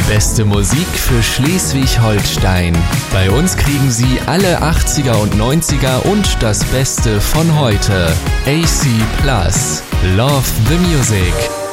beste Musik für Schleswig-Holstein. Bei uns kriegen Sie alle 80er und 90er und das Beste von heute. AC Plus. Love the Music.